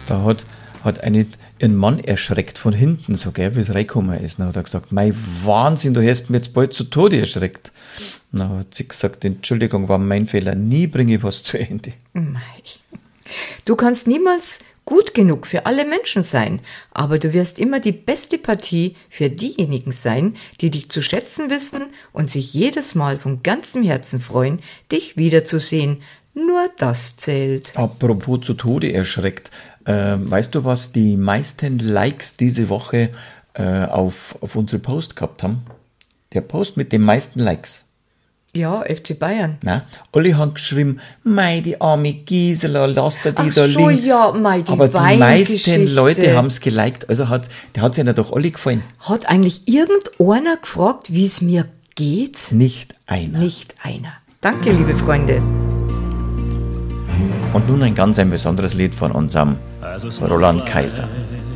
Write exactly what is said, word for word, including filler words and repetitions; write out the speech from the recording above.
Da hat, hat eine ihren Mann erschreckt von hinten, so gell, wie es reingekommen ist. Dann hat er gesagt, mein Wahnsinn, du hast mich jetzt bald zu Tode erschreckt. Dann hat sie gesagt, Entschuldigung, war mein Fehler, nie bringe ich was zu Ende. Mei. Du kannst niemals gut genug für alle Menschen sein, aber du wirst immer die beste Partie für diejenigen sein, die dich zu schätzen wissen und sich jedes Mal von ganzem Herzen freuen, dich wiederzusehen. Nur das zählt. Apropos zu Tode erschreckt, äh, weißt du, was die meisten Likes diese Woche äh, auf, auf unsere Post gehabt haben? Der Post mit den meisten Likes. Ja, F C Bayern. Na, alle haben geschrieben, mei, die arme Gisela, lass dir die Ach da so, liegen. ja, mei, die Aber die Weingeschichte. meisten Leute haben es geliked, also hat, der hat ihnen doch alle gefallen. Hat eigentlich irgendeiner gefragt, wie es mir geht? Nicht einer. Nicht einer. Danke, liebe Freunde. Und nun ein ganz ein besonderes Lied von unserem Roland Kaiser.